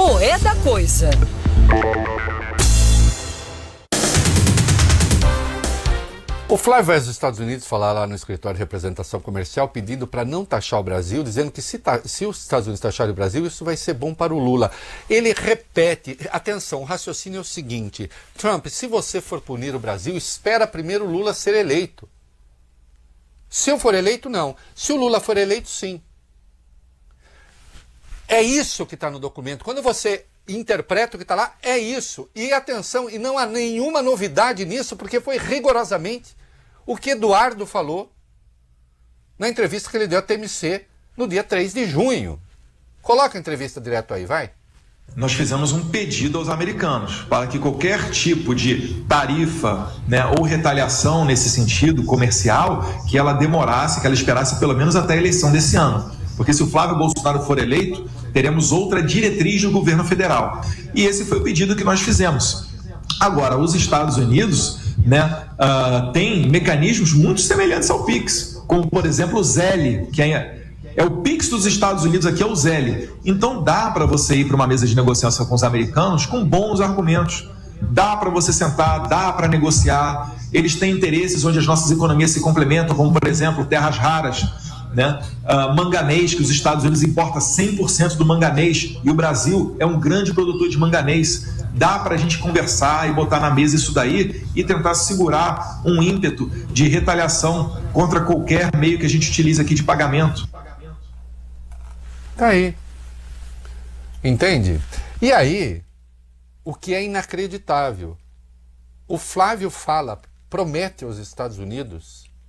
Qual é da coisa? O Flávio vai aos Estados Unidos falar lá no escritório de representação comercial pedindo para não taxar o Brasil, dizendo que se os Estados Unidos taxarem o Brasil, isso vai ser bom para o Lula. Ele repete, atenção, o raciocínio é o seguinte: Trump, se você for punir o Brasil, espera primeiro o Lula ser eleito. Se eu for eleito, não. Se o Lula for eleito, sim. É isso que está no documento. Quando você interpreta o que está lá, é isso. E atenção, e não há nenhuma novidade nisso, porque foi rigorosamente o que Eduardo falou na entrevista que ele deu à TMC no dia 3 de junho. Coloca a entrevista direto aí, vai. Nós fizemos um pedido aos americanos para que qualquer tipo de tarifa, né, ou retaliação nesse sentido comercial, que ela demorasse, que ela esperasse pelo menos até a eleição desse ano. Porque se o Flávio Bolsonaro for eleito, teremos outra diretriz do governo federal. E esse foi o pedido que nós fizemos. Agora, os Estados Unidos, né, têm mecanismos muito semelhantes ao PIX, como, por exemplo, o ZEL, que é o PIX dos Estados Unidos, aqui é o ZEL. Então dá para você ir para uma mesa de negociação com os americanos com bons argumentos. Dá para você sentar, dá para negociar. Eles têm interesses onde as nossas economias se complementam, como, por exemplo, terras raras, né? Manganês, que os Estados Unidos importam 100% do manganês e o Brasil é um grande produtor de manganês. Dá para a gente conversar e botar na mesa isso daí e tentar segurar um ímpeto de retaliação contra qualquer meio que a gente utiliza aqui de pagamento. Tá aí. Entende? E aí, o que é inacreditável, o Flávio fala, promete aos Estados Unidos